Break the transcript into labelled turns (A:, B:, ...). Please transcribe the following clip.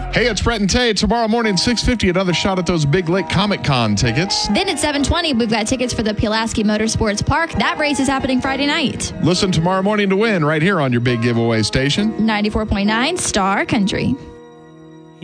A: Hey, it's Brett and Tay. Tomorrow morning, 6:50, another shot at those Big Lake Comic Con tickets.
B: Then at 7:20, we've got tickets for the Pulaski Motorsports Park. That race is happening Friday night.
A: Listen tomorrow morning to win right here on your big giveaway station.
B: 94.9 Star Country.